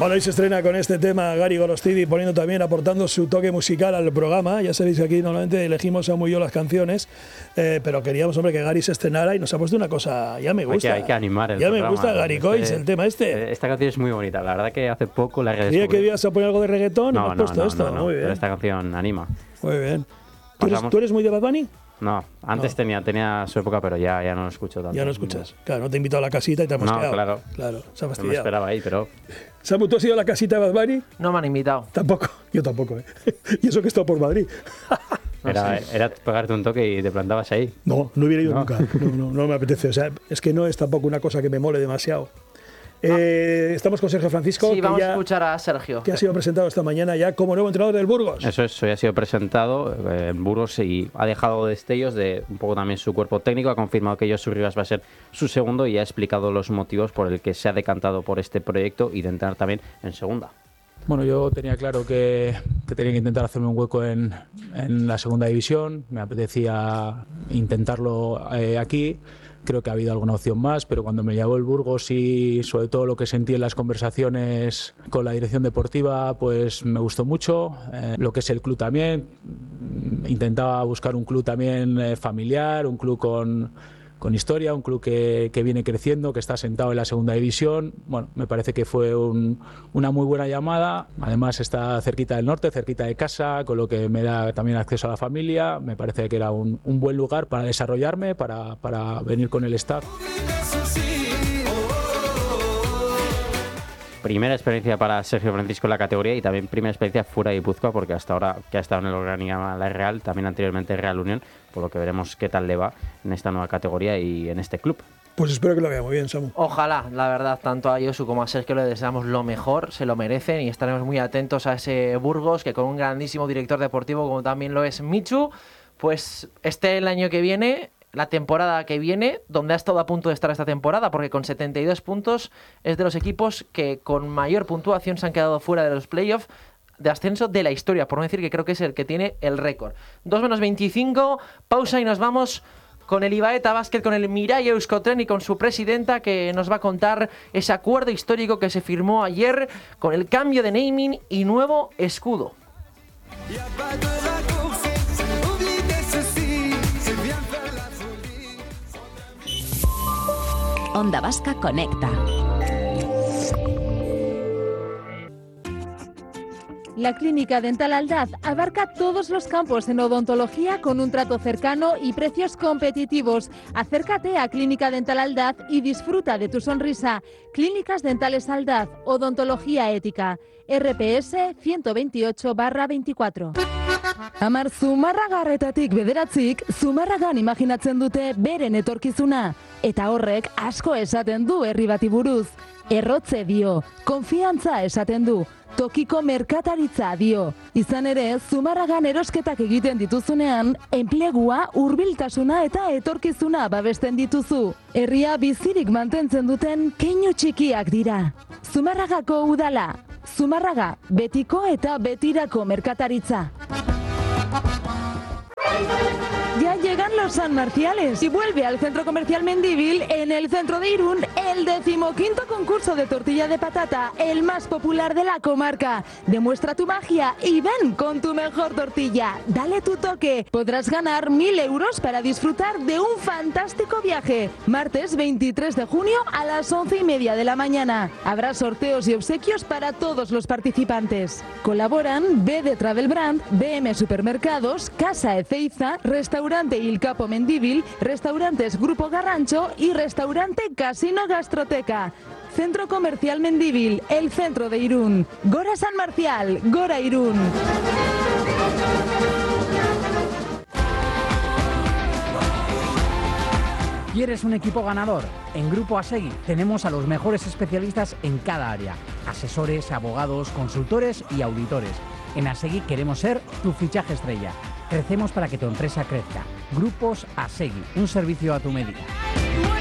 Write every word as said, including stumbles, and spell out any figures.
Bueno, hoy se estrena con este tema Gary Golostidi, poniendo también, aportando su toque musical al programa. Ya sabéis que aquí normalmente elegimos a muy yo las canciones, eh, pero queríamos, hombre, que Gary se estrenara y nos ha puesto una cosa, ya me gusta. Hay que, hay que animar el Ya programa, me gusta Gary este, Coix, el tema este. Esta canción es muy bonita, la verdad que hace poco la redescubrí. Creía que ibas a poner algo de reggaetón no, y me has no, puesto no, esto. no, no, muy bien. Pero esta canción anima. Muy bien. ¿Tú eres, Pasamos- ¿Tú eres muy de Bad Bunny? No, antes No. tenía, tenía su época, pero ya, ya no lo escucho tanto. Ya no escuchas. Claro, no te he invitado a la casita y te hemos No, quedado. claro. Claro, se ha No me fastidiado. esperaba ahí, pero Samu, ¿tú has ido a la casita de Bad Bunny? No me han invitado. Tampoco. Yo tampoco, ¿eh? Y eso que he estado por Madrid. era, era pegarte un toque y te plantabas ahí. No, no hubiera ido No. nunca. No, no, no me apetece. O sea, es que no es tampoco una cosa que me mole demasiado. Eh, estamos con Sergio Francisco, Sí, que, vamos a ya, escuchar a Sergio. que ha sido presentado esta mañana ya como nuevo entrenador del Burgos. Eso es, hoy ha sido presentado eh, en Burgos y ha dejado destellos de un poco también su cuerpo técnico. Ha confirmado que Josu Rivas va a ser su segundo y ha explicado los motivos por el que se ha decantado por este proyecto y de entrar también en segunda. Bueno, yo tenía claro que, que tenía que intentar hacerme un hueco en, en la segunda división. Me apetecía intentarlo eh, aquí. Creo que ha habido alguna opción más, pero cuando me llamó el Burgos y sobre todo lo que sentí en las conversaciones con la dirección deportiva, pues me gustó mucho. Eh, lo que es el club también. Intentaba buscar un club también eh, familiar, un club con... con historia, un club que, que viene creciendo, que está sentado en la segunda división. Bueno, me parece que fue un, una muy buena llamada. Además está cerquita del norte, cerquita de casa, con lo que me da también acceso a la familia. Me parece que era un, un buen lugar para desarrollarme, para, para venir con el staff. Primera experiencia para Sergio Francisco en la categoría y también primera experiencia fuera de Guipúzcoa, porque hasta ahora que ha estado en el organigrama La Real, también anteriormente Real Unión, por lo que veremos qué tal le va en esta nueva categoría y en este club. Pues espero que lo vea muy bien, Samu. Ojalá, la verdad, tanto a Josu como a Sergio le deseamos lo mejor, se lo merecen y estaremos muy atentos a ese Burgos que con un grandísimo director deportivo como también lo es Michu, pues este el año que viene, la temporada que viene, donde ha estado a punto de estar esta temporada, porque con setenta y dos puntos es de los equipos que con mayor puntuación se han quedado fuera de los playoffs de ascenso de la historia, por no decir que creo que es el que tiene el récord. dos menos veinticinco, pausa y nos vamos con el Ibaeta Basket, con el Mirai Euskotren y con su presidenta que nos va a contar ese acuerdo histórico que se firmó ayer con el cambio de naming y nuevo escudo. Onda Vasca Conecta. La Clínica Dental Aldaz abarca todos los campos en odontología con un trato cercano y precios competitivos. Acércate a Clínica Dental Aldaz y disfruta de tu sonrisa. Clínicas Dentales Aldaz, odontología ética. R P S ciento veintiocho barra veinticuatro. Amar Zumarragarretatik bederatzik, Zumarragan imaginatzen dute beren etorkizuna. Eta horrek asko esaten du herri bati buruz. Errotze dio, konfiantza esaten du, tokiko merkataritza dio. Izan ere, Zumarragan erosketak egiten dituzunean, enplegua, hurbiltasuna eta etorkizuna babesten dituzu. Herria bizirik mantentzen duten keinu txikiak dira. Zumarragako udala, Zumarraga, betiko eta betirako merkataritza. Ya llegan los San Marciales y vuelve al Centro Comercial Mendívil, en el centro de Irún, el decimoquinto concurso de tortilla de patata, el más popular de la comarca. Demuestra tu magia y ven con tu mejor tortilla. Dale tu toque. Podrás ganar mil euros para disfrutar de un fantástico viaje. Martes veintitrés de junio a las once y media de la mañana. Habrá sorteos y obsequios para todos los participantes. Colaboran B D Travel Brand, B M Supermercados, Casa Ezeiza, Restaurante Il Capo Mendívil, Restaurantes Grupo Garrancho y Restaurante Casino Gastroteca. Centro Comercial Mendívil, el centro de Irún. Gora San Marcial, Gora Irún. ¿Quieres un equipo ganador? En Grupo Asegui tenemos a los mejores especialistas en cada área. Asesores, abogados, consultores y auditores. En Asegui queremos ser tu fichaje estrella. Crecemos para que tu empresa crezca. Grupos Asegui, un servicio a tu medida.